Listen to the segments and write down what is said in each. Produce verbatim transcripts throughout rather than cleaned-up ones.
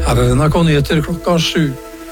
Her er N R K Nyheter klokka sju.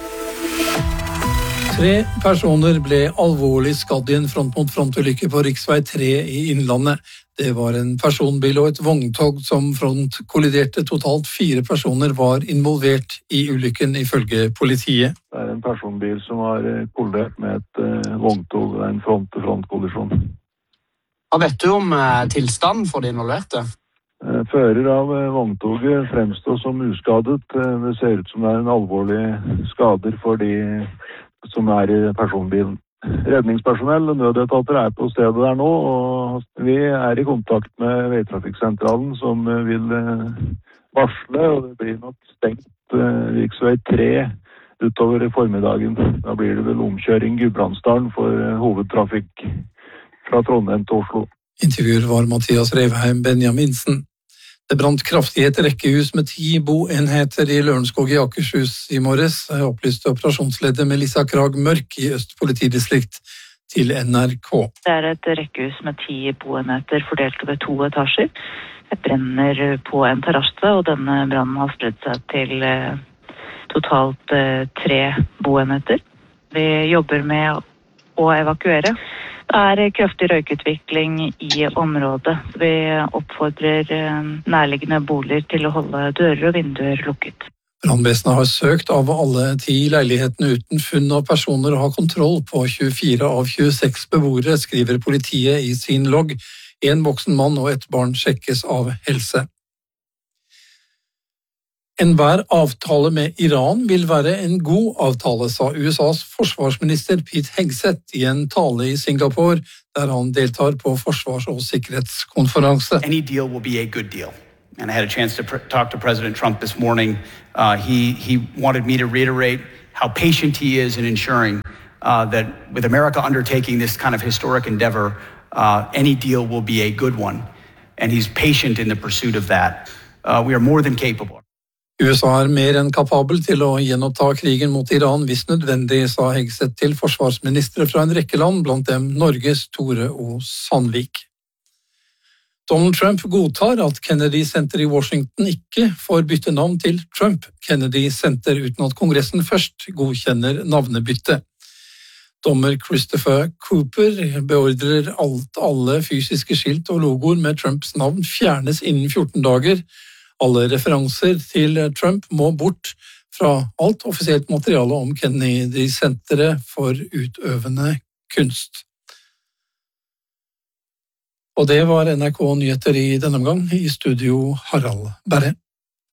Tre personer ble alvorlig skadd i en front-mot-front-ulykke på riksvei tre i Innlandet. Det var en personbil og et vogntog som frontkolliderte. Totalt fire personer var involvert i ulykken, ifølge politiet. Det er en personbil som har kollidert med et uh, vogntog og en front-til-front-kollisjon. Hva vet du om uh, tilstanden for de involverte? Uh, fører av uh, vogntoget fremstår som uskadet. Uh, det ser ut som det er en alvorlig skader for de som er i personbilen. Redningspersonell og nødetater er på stedet der nå, og vi er i kontakt med veitrafikksentralen som vil varsle, og det blir nok stengt riksvei tre utover i formiddagen. Da blir det vel omkjøring Gudbrandsdalen for hovedtrafikk fra Trondheim til Oslo. Intervjuer var Mathias Revheim Benjaminsen. Det brant kraftig i et rekkehus med ti boenheter i Lørenskog i Akershus i morges, opplyste operasjonsleder Melissa Krag Mørk i Øst politidistrikt til N R K. Det er et rekkehus med ti boenheter fordelt over to etasjer. Det brenner på en terrasse, og denne brannen har spredt seg til totalt tre boenheter. Vi jobber med å evakuere. Det er kraftig røykutvikling i området. Vi oppfordrer nærliggende boliger til å holde dører og vinduer lukket. Brannvesenet har søkt av alle ti leilighetene uten funn av personer og har kontroll på tjuefire av tjueseks beboere, skriver politiet i sin logg. En voksen mann og et barn sjekkes av helse. Enhver avtale med Iran vil være en god avtale, sa U S A's forsvarsminister Pete Hegseth i en tale i Singapore, der han deltar på forsvars- og sikkerhetskonferanse. Any deal will be a good deal. And I had a chance to pr- talk to President Trump this morning. Uh, he, he wanted me to reiterate how patient he is in ensuring uh, that with America undertaking this kind of historic endeavor, uh, any deal will be a good one. And he's patient in the pursuit of that. Uh, we are more than capable. U S A er mer enn kapabel til å gjenoppta krigen mot Iran hvis nødvendig, sa Hegseth til forsvarsministre fra en rekke land, blant dem Norges Tore O. Sandvik. Donald Trump godtar at Kennedy Center i Washington ikke får bytte navn til Trump Kennedy Center uten at Kongressen først godkjenner navnebytte. Dommer Christopher Cooper beordrer alt alle fysiske skilt og logoer med Trumps navn fjernes innen fjorten dager. Alle referanser til Trump må bort fra alt offisielt materiale om Kennedy-senteret for utøvende kunst. Og det var N R K Nyheter i denne omgang, i studio Harald Berre.